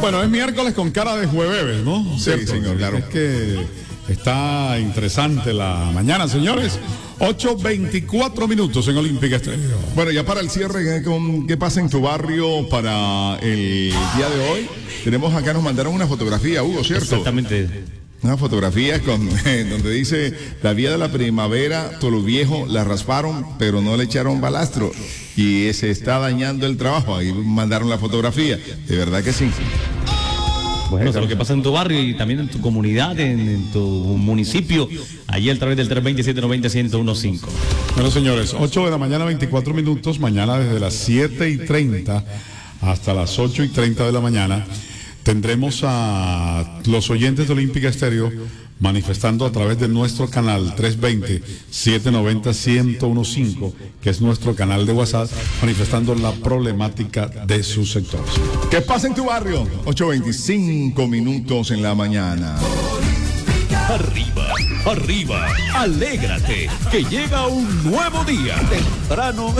Bueno, es miércoles con cara de jueves, ¿no? Sí, ¿cierto? señor, claro. Es que está interesante la mañana, señores. 8:24 minutos en Olímpica Estéreo. Bueno, ya para el cierre, ¿qué pasa en tu barrio para el día de hoy? Tenemos acá, nos mandaron una fotografía, Hugo, ¿cierto? Exactamente. Una fotografía donde dice: la vía de la primavera, Tolo Viejo, la rasparon, pero no le echaron balastro. Y se está dañando el trabajo. Ahí mandaron la fotografía. De verdad que sí. Bueno, eso es lo que pasa en tu barrio y también en tu comunidad, en tu municipio, allí a través del 327-90-1015. Bueno, señores, 8 de la mañana, 24 minutos. Mañana desde las 7:30 hasta las 8:30 de la mañana tendremos a los oyentes de Olímpica Estéreo manifestando a través de nuestro canal 320-790-1015, que es nuestro canal de WhatsApp, manifestando la problemática de su sector. ¿Qué pasa en tu barrio? 8:25 minutos en la mañana. Arriba, arriba, alégrate, que llega un nuevo día. Temprano